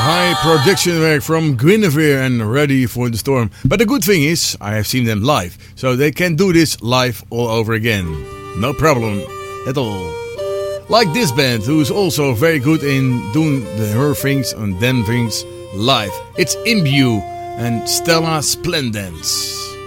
high production work from Guinevere and Ready for the Storm. But the good thing is, I have seen them live, so they can do this live all over again. No problem at all. Like this band, who is also very good in doing her things and them things live. It's Imbue and Stella Splendens.